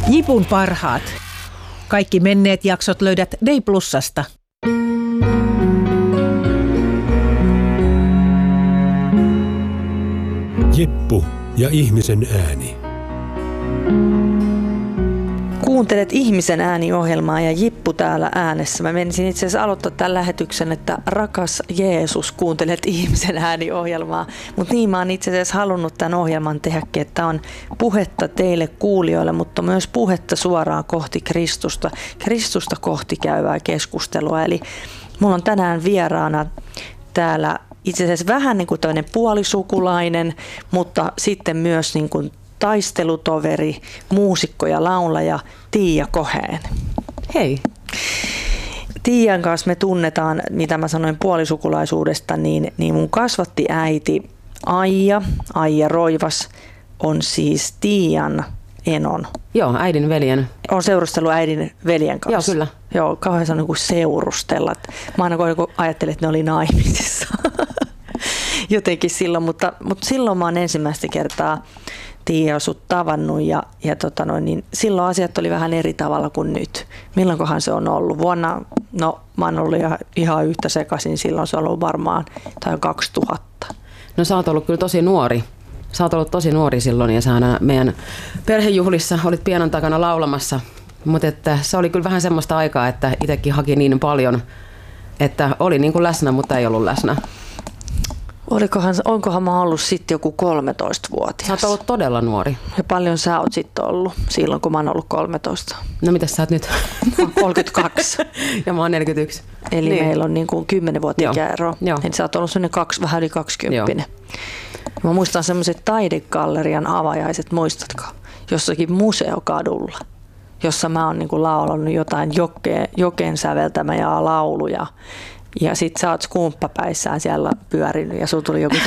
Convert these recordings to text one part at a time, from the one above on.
Jipun parhaat. Kaikki menneet jaksot löydät Day Plusasta. Jippu ja ihmisen ääni. Kuuntelet Ihmisen ääni-ohjelmaa ja Jippu täällä äänessä. Mä menisin itse asiassa aloittaa tämän lähetyksen, että rakas Jeesus, kuuntelet Ihmisen ääni-ohjelmaa. Mutta niin mä oon itse asiassa halunnut tämän ohjelman tehdäkin, että on puhetta teille kuulijoille, mutta myös puhetta suoraan kohti Kristusta. Kristusta kohti käyvää keskustelua. Eli mulla on tänään vieraana täällä itse asiassa vähän niin kuin toinen puolisukulainen, mutta sitten myös niin kuin taistelutoveri, muusikko ja laulaja Tiia Koheen. Hei. Tiian kanssa me tunnetaan, mitä mä sanoin puolisukulaisuudesta, niin mun kasvatti äiti Aija Roivas on siis Tiian enon. Joo, äidin veljen. On seurustellut äidin veljen kanssa. Joo, kyllä. Joo, kauhean on niin kuin seurustella. Mä aina ajattelin, että ne oli naimisissa jotenkin silloin, mutta silloin mä oon ensimmäistä kertaa Tiia sut tavannut ja niin silloin asiat oli vähän eri tavalla kuin nyt. Milloinkohan se on ollut? Vuonna, mä oon ollut ihan yhtä sekaisin, silloin se on ollut varmaan tai 2000. No sä oot ollut kyllä tosi nuori. Sä oot ollut tosi nuori silloin ja sä aina meidän perhejuhlissa olit pianon takana laulamassa. Mutta että se oli kyllä vähän semmoista aikaa, että itsekin haki niin paljon, että oli niin kuin läsnä, mutta ei ollut läsnä. Onkohan mä ollut sitten joku 13-vuotias? Sä oot ollut todella nuori. Ja paljon sä oot sitten ollut silloin, kun mä oon ollut 13? No mitäs sä oot nyt? 32. Ja mä oon 41. Eli niin. Meillä on niin kuin 10-vuotiaan ero. Joo. Eli sä oot ollut vähän yli 20. Mä muistan semmoiset taidegallerian avajaiset, muistatko? Jossakin museokadulla, jossa mä oon niin kuin laulanut jotain jokeen säveltämää lauluja. Ja sit sä oot skumppapäissään siellä pyörinyt ja sulla tuli joku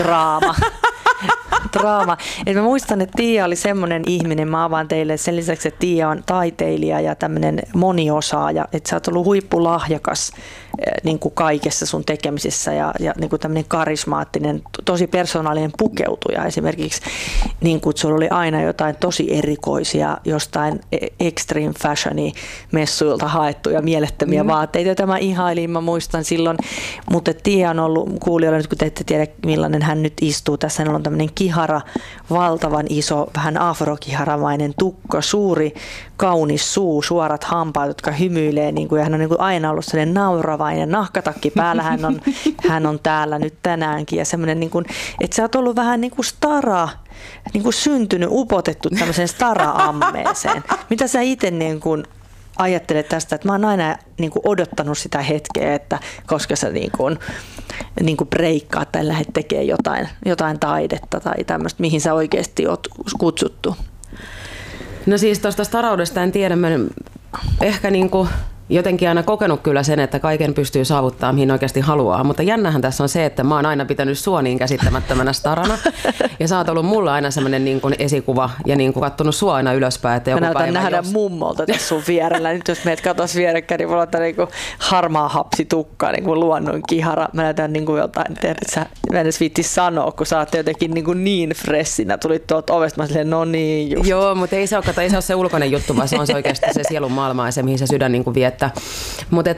draama. Et mä muistan, että Tiia oli semmoinen ihminen, mä avaan teille sen lisäksi, että Tiia on taiteilija ja tämmöinen moniosaaja, että sä oot ollut huippulahjakas niin kuin kaikessa sun tekemisessä ja niin kuin tämmöinen karismaattinen, tosi persoonallinen pukeutuja esimerkiksi, niin kuin sulla oli aina jotain tosi erikoisia, jostain extreme fashioni messuilta haettuja mielettömiä vaatteita, joita mä ihailin, mä muistan silloin, mutta Tiia on ollut kuulijoilla, nyt kun te ette tiedä millainen hän nyt istuu, tässä hänellä on tämmöinen kihara, valtavan iso, vähän afrokiharamainen tukka, suuri, kaunis suu, suorat hampaat, jotka hymyilee, niin kuin, ja hän on niin kuin aina ollut sellainen nauravainen, nahkatakki päällä, hän on täällä nyt tänäänkin, ja semmoinen, niin kuin, että sä oot ollut vähän niin kuin stara, niin kuin syntynyt, upotettu tämmöiseen stara-ammeeseen. Mitä sä itse niin kuin ajattelet tästä, että mä oon aina niin kuin odottanut sitä hetkeä, että koska sä niin kuin breikkaat tai lähdet tekemään jotain taidetta tai tämmöistä, mihin sä oikeasti oot kutsuttu? No siis tuosta staraudesta en tiedä, mä ehkä niin kuin jotenkin aina kokenut kyllä sen, että kaiken pystyy saavuttamaan, mihin oikeasti haluaa. Mutta jännähän tässä on se, että mä oon aina pitänyt sua niin käsittämättömänä starana. Ja sä oot ollut mulla aina semmoinen niin kuin esikuva ja niin kuin kattonut sua aina ylöspäin. Että joku näytän nähdä mummolta tässä sun vierellä. Nyt jos meidät katsoisi vierekkäin, niin mulla on niin kuin harmaa hapsitukka, niin kuin luonnon kihara. Mä näytän niin kuin jotain, mä en edes viitti sanoa, kun sä oot jotenkin niin freshinä. Tulit tuolta ovesta, mä silleen, no niin just. Joo, mutta ei se ole se ulkoinen juttu, vaan se on se oikeasti se sielun maailma ja se, mihin se sydän niin kuin vie. Mutta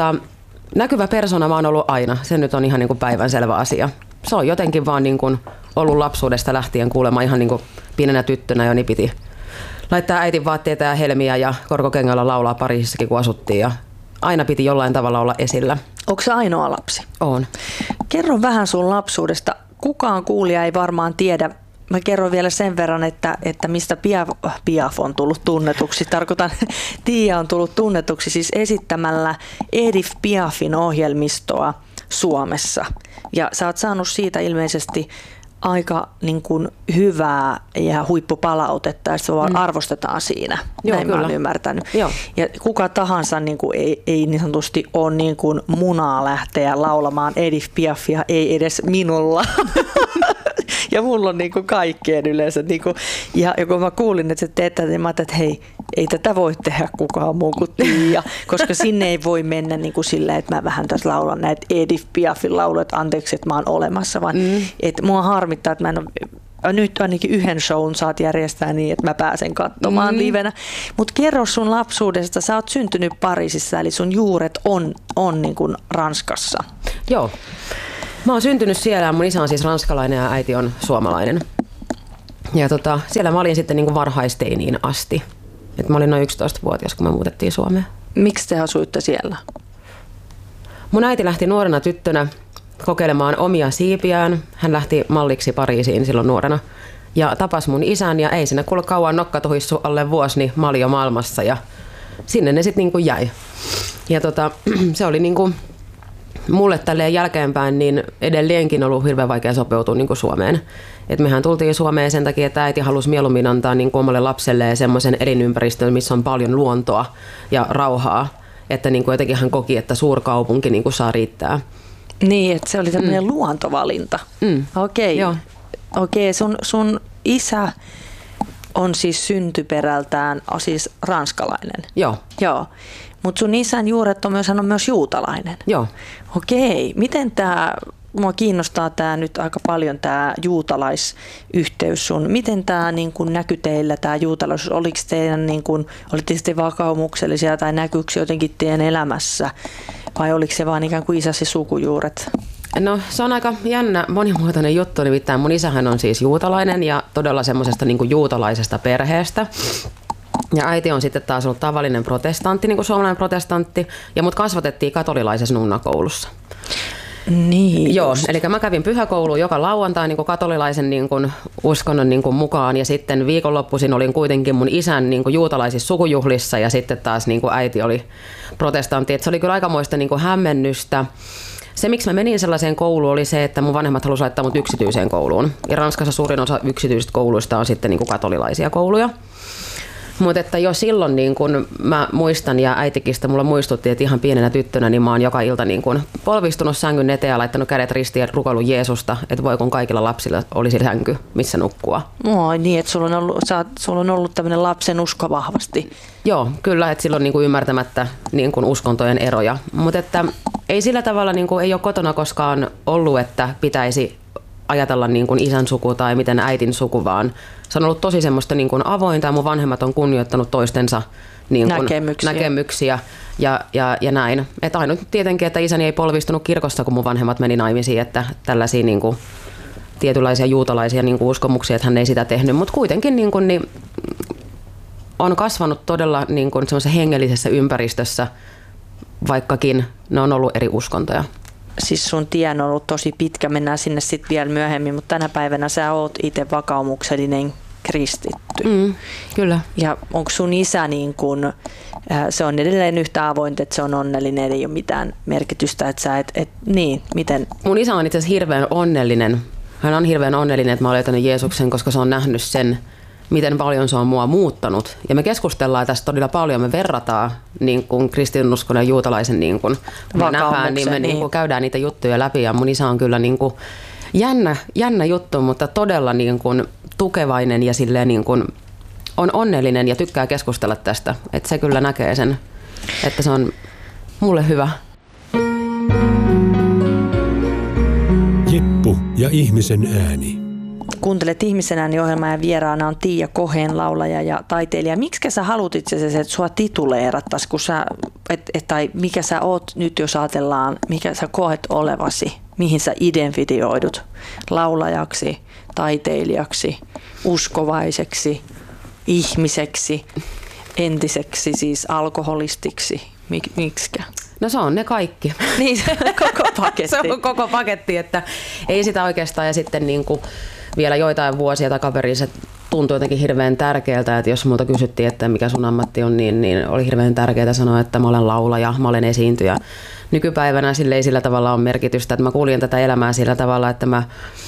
näkyvä persona mä oon ollut aina. Se nyt on ihan niin kuin päivänselvä asia. Se on jotenkin vaan niin kuin ollut lapsuudesta lähtien kuulemma ihan niin kuin pienenä tyttönä jo, niin piti laittaa äitin vaatteita ja helmiä ja korkokengällä laulaa Pariisissakin, kun asuttiin. Ja aina piti jollain tavalla olla esillä. Onko se ainoa lapsi? On. Kerro vähän sun lapsuudesta. Kukaan kuulija ei varmaan tiedä. Mä kerron vielä sen verran, että mistä Piaf on tullut tunnetuksi. Tarkoitan, Tiia on tullut tunnetuksi siis esittämällä Edith Piafin ohjelmistoa Suomessa. Ja sä oot saanut siitä ilmeisesti aika niin kuin hyvää ja huippupalautetta, ja sitä arvostetaan siinä. Joo, näin kyllä. mä oon ymmärtänyt. Joo. Ja kuka tahansa niin kuin ei niin sanotusti ole niin kuin munaa lähteä laulamaan Edith Piafia, ei edes minulla. Ja mulla on niin kuin kaikkeen yleensä. Niin kuin, ja kun mä kuulin, että sä teet tätä, niin mä ajattelin, että hei, ei tätä voi tehdä kukaan muu kuin Tiia, koska sinne ei voi mennä niin kuin silleen, että mä vähän tässä laulan näitä Edith Piafin lauluja, että anteeksi, että mä oon olemassa, vaan että mua harmittaa, että mä en ole nyt ainakin yhden shown saat järjestää niin, että mä pääsen katsomaan livenä. Mutta kerro sun lapsuudesta, sä oot syntynyt Pariisissa, eli sun juuret on niin kuin Ranskassa. Joo. Mä oon syntynyt siellä, mun isä on siis ranskalainen ja äiti on suomalainen. Ja siellä mä olin sitten niin kuin varhaisteiniin asti. Et mä olin noin 11-vuotias, kun me muutettiin Suomeen. Miksi te asuitte siellä? Mun äiti lähti nuorena tyttönä kokeilemaan omia siipiään. Hän lähti malliksi Pariisiin silloin nuorena. Ja tapasi mun isän ja ei sinne kuule kauan nokka tuhissu alle vuosi, niin mä olin jo maailmassa ja sinne ne sitten niin jäi. Ja se oli niin kuin mulle tälleen jälkeenpäin niin edelleenkin ollut hirveän vaikea sopeutua niin kuin Suomeen. Et mehän tultiin Suomeen sen takia, että äiti halusi mieluummin antaa niin kuin omalle lapselleen semmoisen elinympäristön, missä on paljon luontoa ja rauhaa. Että niin kuin jotenkin hän koki, että suurkaupunki niin kuin saa riittää. Niin, että se oli tämmöinen luontovalinta. Okei, sun isä on siis syntyperältään siis ranskalainen. Joo. Mutta sun isän juuret hän on myös juutalainen. Joo. Okei, miten mua kiinnostaa nyt aika paljon tämä juutalaisyhteys sun. Miten tämä niin kun näkyi teillä tämä juutalaisuus? Oliko teidän olitte sitten vakaumuksellisia tai näkyykö se jotenkin teidän elämässä? Vai oliko se vaan ikään kuin isäsi sukujuuret? No se on aika jännä monimuotoinen juttu, nimittäin mun isähän on siis juutalainen ja todella semmoisesta niin kuin juutalaisesta perheestä. Ja äiti on sitten taas ollut tavallinen protestantti, niin kuin suomalainen protestantti, ja mut kasvatettiin katolilaisessa nunnakoulussa. Niin. Joo, eli mä kävin pyhäkouluun joka lauantai niin kuin katolilaisen niin kuin uskonnon niin kuin mukaan, ja sitten viikonloppuisin olin kuitenkin mun isän niin kuin juutalaisissa sukujuhlissa, ja sitten taas niin kuin äiti oli protestantti. Et se oli kyllä aikamoista niin kuin hämmennystä. Se, miksi mä menin sellaiseen kouluun, oli se, että mun vanhemmat halusivat laittaa mut yksityiseen kouluun. Ja Ranskassa suurin osa yksityisistä kouluista on sitten niin kuin katolilaisia kouluja. Mutta että jo silloin niin kun mä muistan ja äitikin sitä mulla muistutti, että ihan pienenä tyttönä niin mä oon joka ilta niin kun polvistunut sängyn eteen ja laittanut kädet ristiin ja rukoillut Jeesusta, että voi kun kaikilla lapsilla olisi sänky, missä nukkua. Oi niin, että sulla on ollut tämmöinen lapsen usko vahvasti. Joo, kyllä, että silloin niin kuin ymmärtämättä niin kuin uskontojen eroja. Mutta että ei sillä tavalla niin kuin, ei ole kotona koskaan ollut, että pitäisi ajatella niin kuin isän suku tai miten äitin suku, vaan se on ollut tosi semmoista niin kuin avointa ja mun vanhemmat on kunnioittanut toistensa niin kuin näkemyksiä ja näin. Että ainut tietenkin, että isäni ei polvistunut kirkossa, kun mun vanhemmat meni naimisiin, että tällaisia niin kuin tietynlaisia juutalaisia niin kuin uskomuksia, että hän ei sitä tehnyt, mutta kuitenkin niin kuin, niin on kasvanut todella niin kuin semmoisessa hengellisessä ympäristössä, vaikkakin ne on ollut eri uskontoja. Siis sun tie on ollut tosi pitkä, mennään sinne sitten vielä myöhemmin, mutta tänä päivänä sä oot itse vakaumuksellinen kristitty. Kyllä. Ja onko sun isä niin kun, se on edelleen yhtä avointa, että se on onnellinen, ei ole mitään merkitystä, että sä niin, miten? Mun isä on itse asiassa hirveän onnellinen. Hän on hirveän onnellinen, että mä olen löytänyt Jeesuksen, koska se on nähnyt sen, miten paljon se on mua muuttanut. Ja me keskustellaan tästä todella paljon. Me verrataan niin kuin kristinuskon ja juutalaisen niin kuin nähdään, niin me niin kuin käydään niitä juttuja läpi. Ja mun isä on kyllä niin kuin jännä juttu, mutta todella niin kuin tukevainen ja silleen niin kuin on onnellinen ja tykkää keskustella tästä. Että se kyllä näkee sen, että se on mulle hyvä. Jeppu ja ihmisen ääni. Kuuntelet Ihmisen ääni -ohjelmaa ja vieraana on Tiia Koheen, laulaja ja taiteilija. Miksi sä haluat itse asiassa, että sua tituleerattaisiin, tai mikä sä oot nyt, jos ajatellaan, mikä sä koet olevasi, mihin sä identifioidut laulajaksi, taiteilijaksi, uskovaiseksi, ihmiseksi, entiseksi siis alkoholistiksi, miksikä? No se on ne kaikki. Niin, se on koko paketti. Se on koko paketti, että ei sitä oikeastaan. Ja sitten niin kuin vielä joitain vuosia takaperin se tuntui jotenkin hirveän tärkeältä, että jos multa kysyttiin, että mikä sun ammatti on, niin oli hirveän tärkeää sanoa, että mä olen laulaja, mä olen esiintyjä. Nykypäivänä sille ei sillä tavalla ole merkitystä, että mä kuljen tätä elämää sillä tavalla, että mä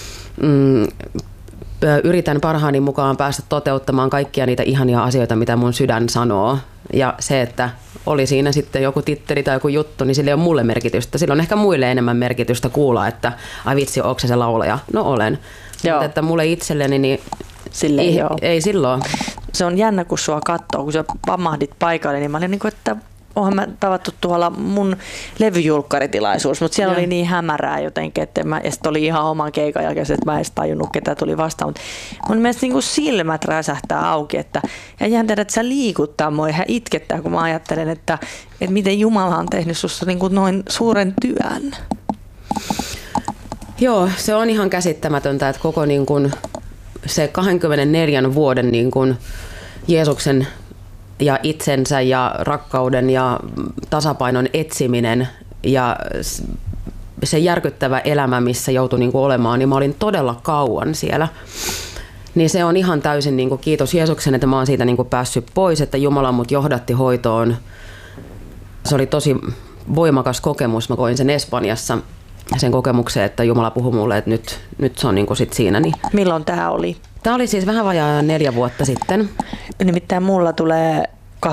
yritän parhaani mukaan päästä toteuttamaan kaikkia niitä ihania asioita, mitä mun sydän sanoo. Ja se, että oli siinä sitten joku titteli tai joku juttu, niin sillä ei ole mulle merkitystä. Sillä on ehkä muille enemmän merkitystä kuulla, että ai vitsi, onko se laulaja? No olen. Mutta että mulle itselleni, niin ei silloin. Se on jännä, kun sua katsoo, kun sä pamahdit paikalle, niin mä olin niin kuin, että oonhan mä tavattu tuolla mun levyjulkkaritilaisuus, mutta siellä oli niin hämärää jotenkin, että ja sitten oli ihan oman keikan jälkeen, että mä en edes tajunnut, ketä tuli vastaan. Mutta mun mielestä niin silmät räsähtää auki, että ja jäntää, että sä liikuttaa mua ihan itkettää, kun mä ajattelen, että miten Jumala on tehnyt susta niin kuin noin suuren työn. Joo, se on ihan käsittämätöntä, että koko niin kuin se 24 vuoden niin kuin Jeesuksen ja itsensä ja rakkauden ja tasapainon etsiminen ja se järkyttävä elämä, missä joutui niin kuin olemaan, niin mä olin todella kauan siellä. Niin se on ihan täysin niin kuin kiitos Jeesuksen, että mä oon siitä niin kuin päässyt pois, että Jumala mut johdatti hoitoon. Se oli tosi voimakas kokemus. Mä koin sen Espanjassa sen kokemuksen, että Jumala puhui mulle, että nyt se on niin kuin sit siinä. Niin. Milloin tämä oli? Tämä oli siis vähän vajaa 4 vuotta sitten. Nimittäin mulla tulee 27.5.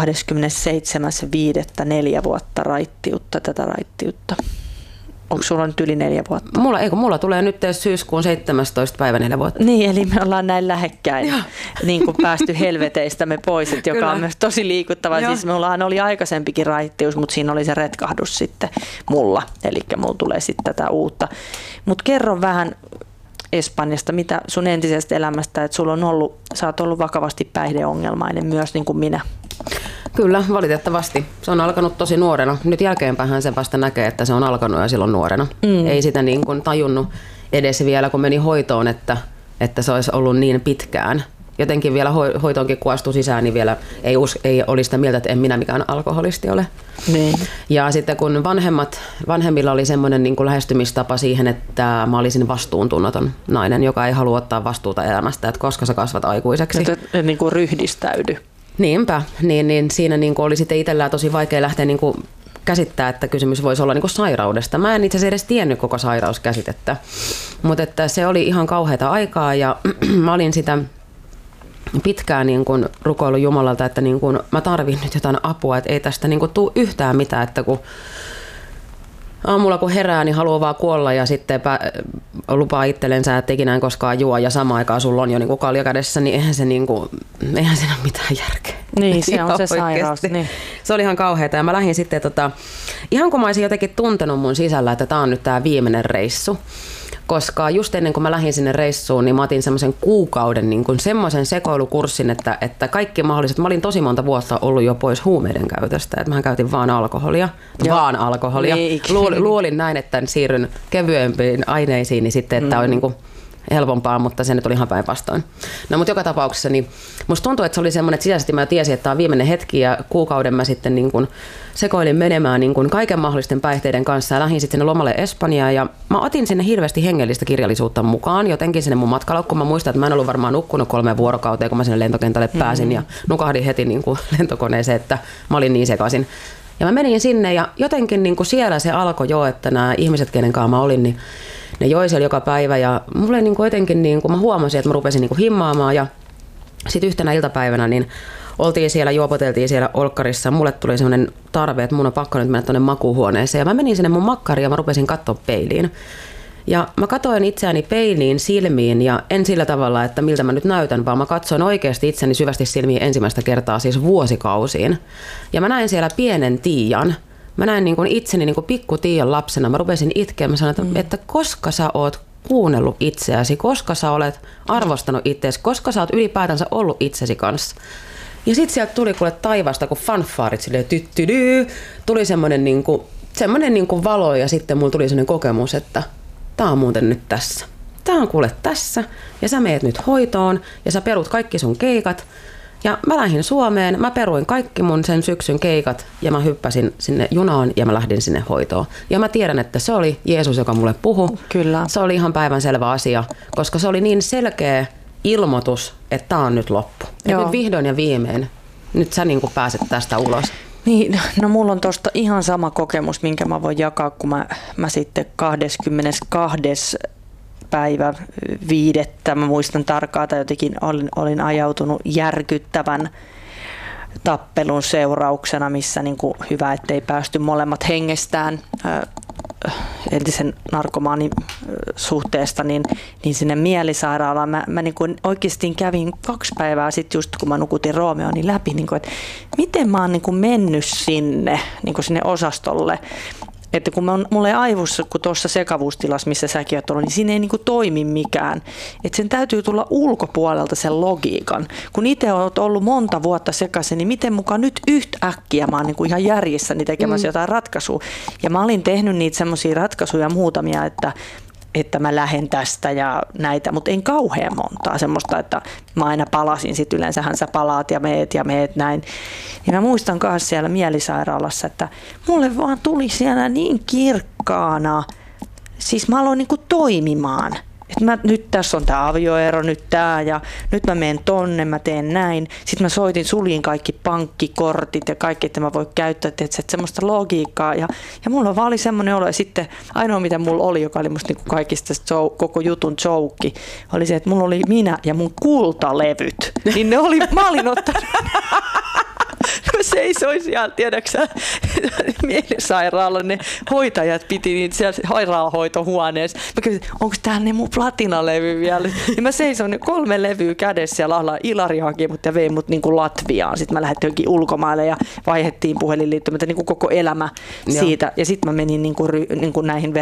4 vuotta tätä raittiutta. Onko sulla nyt yli 4 vuotta? Mulla tulee nyt syyskuun 17. päivä 4 vuotta. Niin, eli me ollaan näin lähekkäin niin kuin päästy helveteistämme pois, että joka on myös tosi liikuttava. Siis mullahan oli aikaisempikin raittius, mutta siinä oli se retkahdus sitten mulla. Eli mulla tulee sitten tätä uutta. Mutta kerro vähän Espanjasta, mitä sun entisestä elämästä, että sä oot ollut vakavasti päihdeongelmainen myös niin kuin minä. Kyllä, valitettavasti. Se on alkanut tosi nuorena. Nyt jälkeenpäin se vasta näkee, että se on alkanut jo silloin nuorena. Ei sitä niin kuin tajunnut edes vielä, kun meni hoitoon, että se olisi ollut niin pitkään. Jotenkin vielä hoitoonkin kun astui sisään, niin vielä ei olisi sitä mieltä, että en minä mikään alkoholisti ole. Niin. Ja sitten kun vanhemmilla oli semmoinen niin kuin lähestymistapa siihen, että mä olisin vastuuntunnoton nainen, joka ei halua ottaa vastuuta elämästä, että koska sä kasvat aikuiseksi. Niin kuin ryhdistäydy. Niinpä, niin siinä niin kuin oli sitten itsellään tosi vaikea lähteä niin kuin käsittää, että kysymys voisi olla niin kuin sairaudesta. Mä en itse asiassa edes tiennyt koko sairauskäsitettä, mutta että se oli ihan kauheata aikaa ja mä olin sitä pitkään niin kuin rukoillut Jumalalta, että niin kuin mä tarvin nyt jotain apua, että ei tästä niin kuin tule yhtään mitään, että kun aamulla kun herää, niin haluaa vaan kuolla ja sitten lupaa itsellensä, että ikinä en koskaan juo ja samaan aikaan sulla on jo niin kuin kalja kädessä, niin eihän siinä ole mitään järkeä. Niin, se on se sairaus. Niin. Se oli ihan kauheata ja mä lähdin sitten, ihan kun mä olisin jotenkin tuntenut mun sisällä, että tää on nyt tää viimeinen reissu. Koska just ennen kuin mä lähdin sinne reissuun, niin mä otin semmoisen kuukauden niin kuin semmoisen sekoilukurssin, että kaikki mahdolliset, mä olin tosi monta vuotta ollut jo pois huumeiden käytöstä, että mä käytin vaan alkoholia. Niin, luulin näin, että siirryn kevyempiin aineisiin, niin sitten, että on niin kuin helpompaa, mutta se nyt oli ihan päinvastoin. No mutta joka tapauksessa, niin musta tuntuu, että se oli semmoinen, että sisäisesti mä tiesin, että tämä on viimeinen hetki ja kuukauden mä sitten niin kuin sekoilin menemään niin kuin kaiken mahdollisten päihteiden kanssa ja lähdin sitten sinne lomalle Espanjaan ja mä otin sinne hirveästi hengellistä kirjallisuutta mukaan jotenkin sinne mun matkalaukkuun. Mä muistan, että mä en ollut varmaan nukkunut 3 vuorokauteen, kun mä sinne lentokentälle pääsin ja nukahdin heti niin kuin lentokoneeseen, että mä olin niin sekaisin. Ja mä menin sinne ja jotenkin niin kuin siellä se alkoi jo, että nämä ihmiset, kenen kanssa mä olin, niin ne joi siellä joka päivä ja mulle niin kuin jotenkin niin kuin mä huomasin, että mä rupesin niin kuin himmaamaan ja sitten yhtenä iltapäivänä niin oltiin siellä, juopoteltiin siellä olkkarissa. Mulle tuli semmoinen tarve, että mun on pakko nyt mennä tuonne makuuhuoneeseen ja mä menin sinne mun makkariin ja mä rupesin katsoa peiliin. Ja mä katsoin itseäni peiliin silmiin ja en sillä tavalla, että miltä mä nyt näytän, vaan mä katsoin oikeasti itseni syvästi silmiin ensimmäistä kertaa siis vuosikausiin. Ja mä näin siellä pienen Tiian. Mä näin niin kuin itseni niin kuin pikku Tiian lapsena. Mä rupesin itkeä. Mä sanoin, että koska sä oot kuunnellut itseäsi, koska sä olet arvostanut itseäsi, koska sä oot ylipäätänsä ollut itsesi kanssa. Ja sit sieltä tuli kuule taivasta, kun fanfaarit silleen tuli semmoinen niin kuin valo ja sitten mulla tuli semmoinen kokemus, että tää on muuten nyt tässä. Tää on kuule tässä ja sä meet nyt hoitoon ja sä perut kaikki sun keikat. Ja mä lähdin Suomeen, mä peruin kaikki mun sen syksyn keikat ja mä hyppäsin sinne junaan ja mä lähdin sinne hoitoon. Ja mä tiedän, että se oli Jeesus, joka mulle puhui. Kyllä. Se oli ihan päivänselvä asia, koska se oli niin selkeä ilmoitus, että tää on nyt loppu. Ja nyt vihdoin ja viimein, nyt sä niin kuin pääset tästä ulos. Niin, no mulla on tosta ihan sama kokemus, minkä mä voin jakaa, kun mä sitten 22. päivä 5. Mä muistan tarkkaan, tai jotenkin olin ajautunut järkyttävän tappelun seurauksena, missä niin kuin hyvä, ettei päästy molemmat hengestään entisen narkomaanin suhteesta, niin sinne mielisairaalaan. Mä niin kuin oikeasti kävin 2 päivää sitten just kun mä nukutin Roomeoni läpi, niin kuin, että miten mä oon niin kuin mennyt sinne osastolle. Että kun mulla ei aivossa, kun tuossa sekavuustilassa, missä säkin oot ollut, niin siinä ei niin kuin toimi mikään. Että sen täytyy tulla ulkopuolelta sen logiikan. Kun itse olet ollut monta vuotta sekaisin, niin miten mukaan nyt yhtäkkiä mä oon niin kuin ihan järjissäni tekemässä jotain ratkaisua. Ja mä olin tehnyt niitä semmoisia ratkaisuja muutamia, että mä lähden tästä ja näitä, mutta en kauhean montaa semmoista, että mä aina palasin, sit yleensähän sä palaat ja meet näin. Niin mä muistan myös siellä mielisairaalassa, että mulle vaan tuli siellä niin kirkkaana, siis mä aloin niinku toimimaan. Että nyt tässä on tämä avioero, nyt tämä ja nyt mä menen tonne, mä teen näin. Sitten mä suljin kaikki pankkikortit ja kaikki, että mä voin käyttää että semmoista logiikkaa. Ja mulla vaan oli semmoinen olo. Ja sitten ainoa mitä mulla oli, joka oli musta niinku kaikista koko jutun joukki, oli se, että mulla oli minä ja mun kultalevyt. Niin ne oli, mä olin ottanut. Mä seisoin siellä, tiedäksä, mielisairaalan, ne hoitajat piti niitä siellä sairaanhoitohuoneessa. Mä kysyin, onko täällä ne mun platinalevy vielä? Ja mä seisoin ne 3 levyä kädessä siellä alla. Ilari haki mut ja vei mut niin kuin Latviaan. Sitten mä lähdettiin jonkin ulkomaille ja vaihdettiin puhelinliittymät niin kuin koko elämä siitä. Ja sitten mä menin niin kuin näihin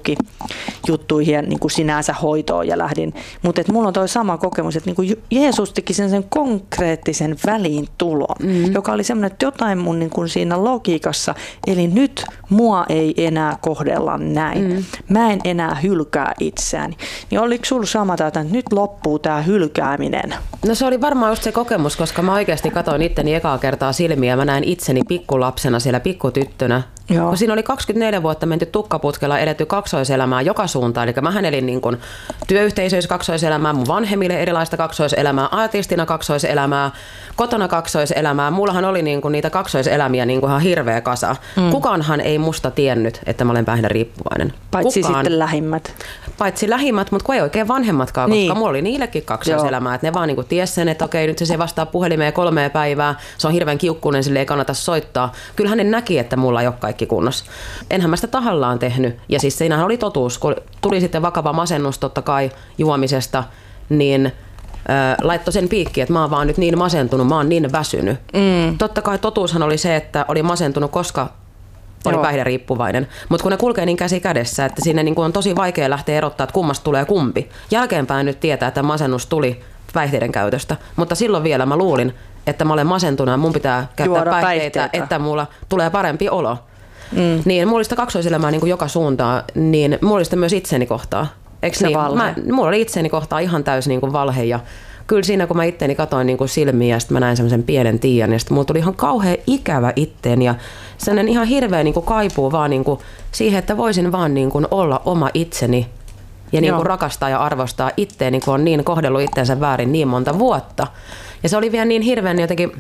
vertaistukijuttuihin niin kuin sinänsä hoitoon ja lähdin. Mutta mulla on toi sama kokemus, että niin kuin Jeesus teki sen konkreettisen väliintulon, joka oli semmoinen, että jotain mun niin kuin siinä logiikassa, eli nyt mua ei enää kohdella näin. Mä en enää hylkää itseäni. Niin oliko sulla sama, että nyt loppuu tää hylkääminen? No se oli varmaan just se kokemus, koska mä oikeasti katsoin itteni ekaa kertaa silmiä ja mä näin itseni pikkulapsena siellä pikkutyttönä. Joo. Siinä oli 24 vuotta menty tukkaputkella, eletty kaksoiselämää joka suuntaan. Eli mähän elin niin kuin työyhteisöissä kaksoiselämää, mun vanhemmille erilaista kaksoiselämää, artistina kaksoiselämää, kotona kaksoiselämää. Mullahan oli niin kuin niitä kaksoiselämiä niin kuin ihan hirveä kasa. Kukaanhan ei musta tiennyt, että mä olen päihderiippuvainen. Paitsi sitten lähimmät. Paitsi lähimmät, mutta kun ei oikein vanhemmatkaan, koska mulla oli niillekin kaksoiselämää. Että ne vaan niin kuin tiesi sen, että okei, nyt se vastaa puhelimeen 3 päivää. Se on hirveän kiukkuinen, sille ei kannata soittaa. Kyllähän ne näki, että mulla ei ole kaikki kunnossa. Enhän mä sitä tahallaan tehnyt. Ja siis siinähän oli totuus, kun tuli sitten vakava masennus totta kai juomisesta, niin laittoi sen piikkiin, että mä oon vaan nyt niin masentunut, mä oon niin väsynyt. Totta kai totuushan oli se, että oli masentunut, koska oli päihderiippuvainen. Mutta kun ne kulkee niin käsi kädessä, että siinä niin on tosi vaikea lähteä erottaa, että kummasta tulee kumpi. Jälkeenpäin nyt tietää, että masennus tuli päihteiden käytöstä. Mutta silloin vielä mä luulin, että mä olen masentunut ja mun pitää käyttää päihteitä, että mulla tulee parempi olo. Niin mulla oli sitä kaksoiselämää niin kuin joka suuntaan, niin mulla oli sitä myös itseni kohtaa. Eikö niin? Mulla oli itseni kohtaa ihan täysin niin kuin valhe ja kyllä siinä kun mä itteni katoin niin kuin silmiä ja sitten mä näin semmoisen pienen Tiian ja sitten mulla tuli ihan kauhean ikävä itteen ja sellainen ihan hirveä niin kuin kaipuu vaan niin kuin siihen, että voisin vaan niin kuin olla oma itseni ja niin kuin rakastaa ja arvostaa itteeni, kun on niin kohdellut itteensä väärin niin monta vuotta. Ja se oli vielä niin hirveän jotenkin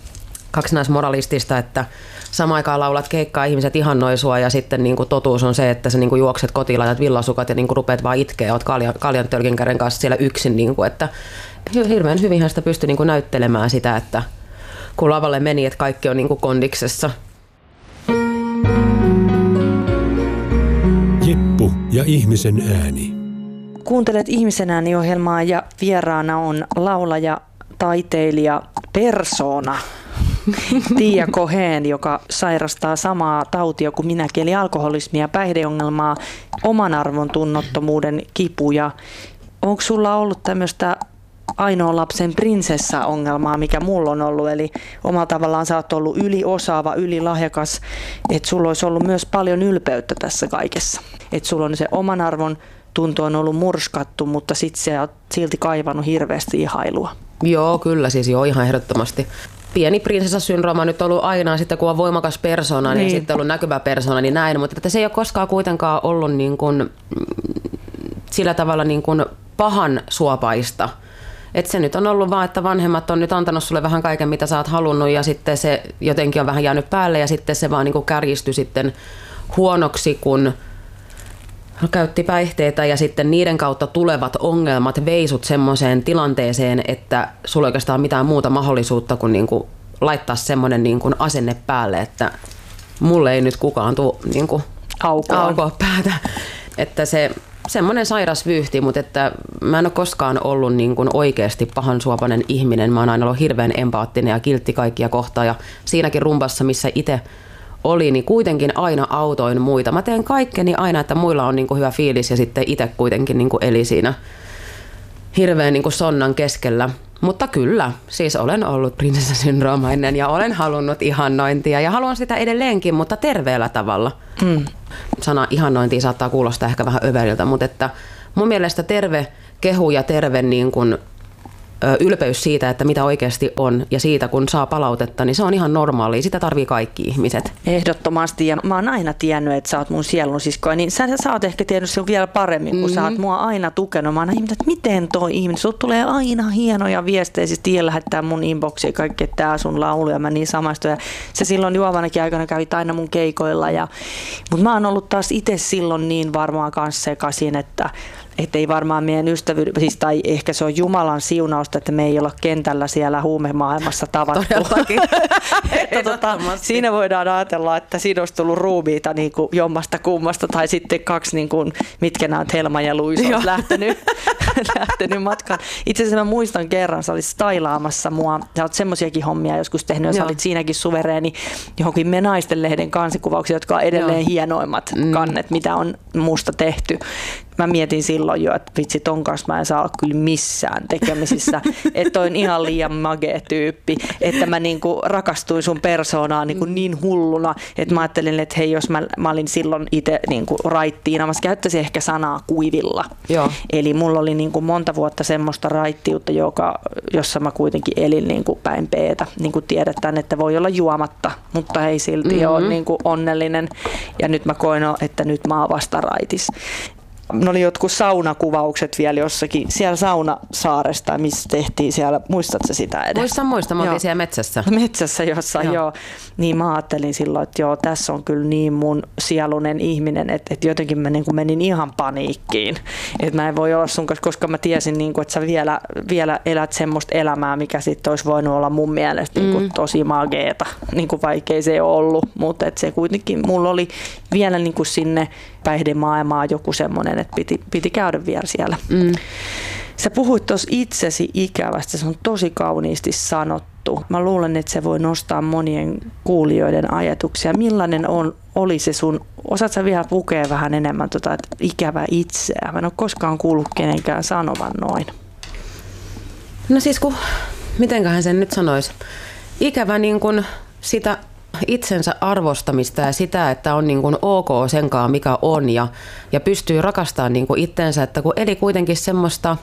kaksinaismoralistista, että samaan aikaan laulat keikkaa, ihmiset ihannoi sua ja sitten niin kuin totuus on se, että sä niin kuin juokset kotiin, laitat villasukat ja niin kuin rupeat vaan itkeä, oot kaljan tölkinkärjen kanssa siellä yksin. Niin kuin, että hirveän hyvinhän sitä pystyi niin kuin näyttelemään sitä, että kun lavalle meni, että kaikki on niin kuin kondiksessa. Jeppu ja ihmisen ääni. Kuuntelet Ihmisen ääni-ohjelmaa ja vieraana on laulaja, taiteilija, persoona Tiia Cohen, joka sairastaa samaa tautia kuin minäkin, eli alkoholismia, päihdeongelmaa, oman arvon tunnottomuuden kipuja. Onko sulla ollut tämmöistä ainoa lapsen prinsessa-ongelmaa, mikä mulla on ollut, eli omalla tavallaan sä oot ollut yliosaava, ylilahjakas, että sulla olisi ollut myös paljon ylpeyttä tässä kaikessa. Että sulla on se oman arvon tunto on ollut murskattu, mutta sitten sä oot silti kaivannut hirveästi ihailua. Joo, kyllä siis ihan ehdottomasti. Pieni prinsessasyndrooma nyt on ollut aina, sitten kun on voimakas persona, niin sitten ollut näkyvä persona, niin näin. Mutta että se ei ole koskaan kuitenkaan ollut niin kuin, sillä tavalla niin kuin pahan suopaista. Että se nyt on ollut vaan, että vanhemmat on nyt antanut sulle vähän kaiken, mitä sä oot halunnut, ja sitten se jotenkin on vähän jäänyt päälle, ja sitten se vaan niin kuin kärjistyi sitten huonoksi, kun käytti päihteitä ja sitten niiden kautta tulevat ongelmat veisut semmoiseen tilanteeseen, että sulla ei oikeastaan mitään muuta mahdollisuutta kuin niinku laittaa semmoinen niinku asenne päälle, että mulle ei nyt kukaan tule niinku aukoon päätä. Että se semmoinen sairas vyyhti, mutta että mä en ole koskaan ollut niin kuin oikeasti pahansuopainen ihminen. Mä oon aina ollut hirveän empaattinen ja kiltti kaikkia kohtaan. Ja siinäkin rumpassa, missä itse oli, niin kuitenkin aina autoin muita. Mä teen kaikkeni aina, että muilla on niin kuin hyvä fiilis ja sitten itse kuitenkin niin kuin eli siinä hirveän niin kuin sonnan keskellä. Mutta kyllä, siis olen ollut prinsessasyndroomainen ja olen halunnut ihannointia ja haluan sitä edelleenkin, mutta terveellä tavalla. Sana ihannointia saattaa kuulostaa ehkä vähän överiltä, mutta että mun mielestä terve kehu ja terve niin kuin ylpeys siitä, että mitä oikeasti on ja siitä kun saa palautetta, niin se on ihan normaalia. Sitä tarvii kaikki ihmiset. Ehdottomasti ja mä oon aina tiennyt, että sä oot mun sielunsiskoja, niin sä oot ehkä tiennyt sen vielä paremmin, kun sä oot mua aina tukenut. Mä oon aina ihmetellyt, että miten toi ihminen, sut tulee aina hienoja viestejä, siis Tiia lähettää mun inboxiin kaikki, että tää sun laulu ja mä niin samaistuin. Ja se silloin juovanakin aikana kävit aina mun keikoilla. Mutta mä oon ollut taas itse silloin niin varmaan kanssa sekaisin, että ei varmaan meidän ystävyys, siis, tai ehkä se on Jumalan siunausta, että me ei olla kentällä siellä huumemaailmassa tavattu. Siinä voidaan ajatella, että siinä olisi tullut ruumiita niin kuin jommasta kummasta, tai sitten kaksi, niin kuin, mitkä nämä Helma ja Luisa on lähtenyt matkaan. Itse asiassa mä muistan kerran, sä olit stailaamassa mua, sä oot semmoisiakin hommia joskus tehnyt, ja sä olit siinäkin suvereeni johonkin Me Naisten lehden kansikuvauksia, jotka on edelleen hienoimmat kannet, mitä on musta tehty. Mä mietin silloin jo, että vitsi, ton kanssa mä en saa olla kyllä missään tekemisissä, että on ihan liian magee tyyppi, että mä niinku rakastuin sun persoonaan niin hulluna, että mä ajattelin, että hei, jos mä olin silloin itse niinku raittiina, mä käyttäisin ehkä sanaa kuivilla. Joo. Eli mulla oli niinku monta vuotta semmoista raittiutta, jossa mä kuitenkin elin niinku päin peetä. Niin kuin tiedetään, että voi olla juomatta, mutta ei silti ole niinku onnellinen. Ja nyt mä koin, että nyt mä oon vasta raitis. Ne oli jotkut saunakuvaukset vielä jossakin, siellä Saunasaaresta, missä tehtiin siellä, muistatko sitä edes? Muistan, me oltiin siellä metsässä. Metsässä jossain, joo. Niin mä ajattelin silloin, että joo, tässä on kyllä niin mun sielunen ihminen, että jotenkin mä niin kuin menin ihan paniikkiin. Että mä en voi olla sun kanssa, koska mä tiesin, niin kuin, että sä vielä elät semmoista elämää, mikä sitten olisi voinut olla mun mielestä niin kuin tosi mageeta, niin kuin vaikea se ei ollut. Mutta se kuitenkin, mulla oli vielä niin kuin sinne päihdemaailmaa joku semmoinen, että piti käydä vielä siellä. Sä puhuit tuossa itsesi ikävästä, se on tosi kauniisti sanottu. Mä luulen, että se voi nostaa monien kuulijoiden ajatuksia. Millainen oli se sun, osaat sä vielä pukea vähän enemmän että ikävä itseä? Mä en ole koskaan kuullut kenenkään sanovan noin. No siis mitenköhän sen nyt sanoisi? Ikävä niin kuin sitä itsensä arvostamista ja sitä, että on niin kuin ok senkaan mikä on ja pystyy rakastamaan niin kuin itsensä, että kun eli kuitenkin semmoista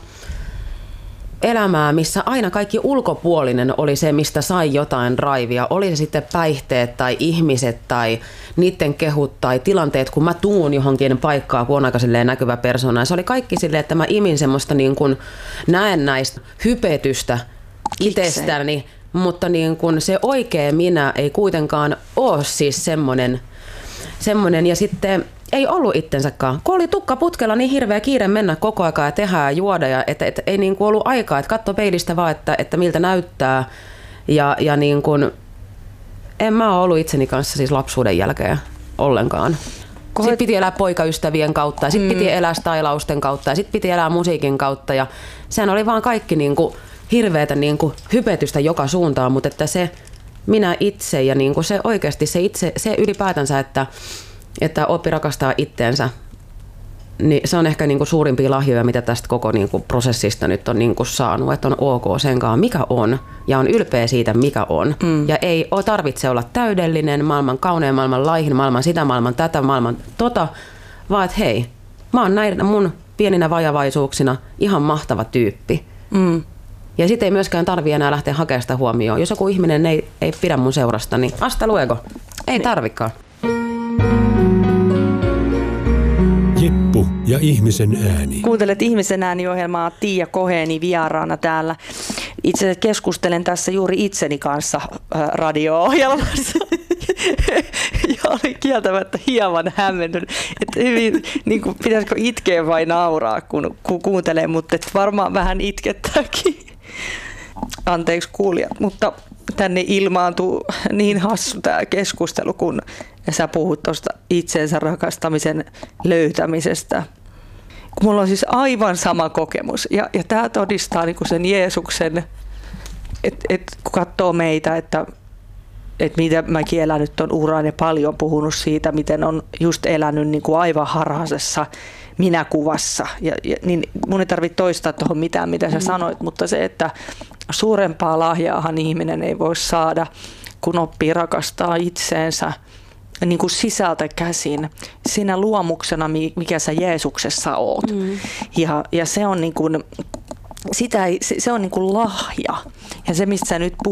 elämää, missä aina kaikki ulkopuolinen oli se, mistä sai jotain raivia, oli se sitten päihteet tai ihmiset tai niiden kehut tai tilanteet, kun mä tuun johonkin paikkaan, kun on aika näkyvä persona. Se oli kaikki silleen, että mä imin semmoista niin kuin näennäistä hypetystä itsestäni, mutta niin kun se oikea minä ei kuitenkaan ole siis semmoinen ja sitten ei ollut itsensäkaan. Kun oli tukka putkella niin hirveä kiire mennä koko aikaa ja tehdä ja juoda ja et ei niin kuin ollut aikaa, että katso peilistä vaan, että miltä näyttää ja niin kuin, en mä ole ollut itseni kanssa siis lapsuuden jälkeen ollenkaan. Sitten piti elää poikaystävien kautta ja sitten piti elää stylausten kautta ja sitten piti elää musiikin kautta ja sehän oli vaan kaikki niin kuin hirveätä niin kuin hypetystä joka suuntaan, mutta että se minä itse ja niin kuin se oikeasti se ylipäätänsä, että oppi rakastaa itteensä, niin se on ehkä niin kuin suurimpia lahjoja, mitä tästä koko niin kuin prosessista nyt on niin kuin saanut, että on ok senkaan, mikä on, ja on ylpeä siitä, mikä on. Ja ei tarvitse olla täydellinen, maailman kaunein, maailman laihin, maailman sitä, maailman tätä, maailman vaan että hei, mä oon näin mun pieninä vajavaisuuksina ihan mahtava tyyppi. Ja sitten ei myöskään tarvitse enää lähteä hakemaan sitä huomioon. Jos joku ihminen ei pidä mun seurasta, niin hasta luego. Ei tarvikaan. Jeppu ja ihmisen ääni. Kuuntelet Ihmisen ääni-ohjelmaa, Tiia Koheeni vieraana täällä. Itse asiassa keskustelen tässä juuri itseni kanssa radio-ohjelmassa. Ja oli kieltämättä hieman hämmentynyt, että hyvin, niin kuin, pitäisikö itkeä vai nauraa, kun kuuntelee, mutta varmaan vähän itkettääkin. Anteeksi kuulijat, mutta tänne ilmaantuu niin hassu tämä keskustelu, kun sä puhut tuosta itsensä rakastamisen löytämisestä. Mulla on siis aivan sama kokemus ja tämä todistaa niin kuin sen Jeesuksen, että kun katsoo meitä, että mitä mäkin elänyt on uraan ja paljon puhunut siitä, miten on just elänyt niin kuin aivan harhaisessa minäkuvassa. Niin mun ei tarvitse toistaa tuohon mitään, mitä sä sanoit, mutta se, että suurempaa lahjaahan ihminen ei voi saada, kun oppii rakastaa itseensä niin kuin sisältä käsin, siinä luomuksena, mikä sä Jeesuksessa oot. Ja se on niin kuin, se on niin kuin lahja. Ja se, mistä sä nyt